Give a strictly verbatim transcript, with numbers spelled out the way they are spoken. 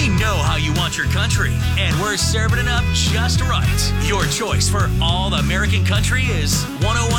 We know how you want your country, and we're serving it up just right. Your choice for all the American country is one oh one